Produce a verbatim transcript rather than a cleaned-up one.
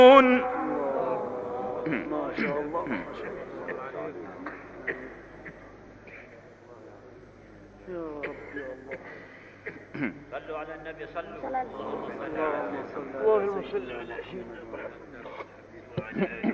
ما شاء الله. يا رب يا الله. صلوا على النبي. صلوا اللهم صل على سيدنا محمد.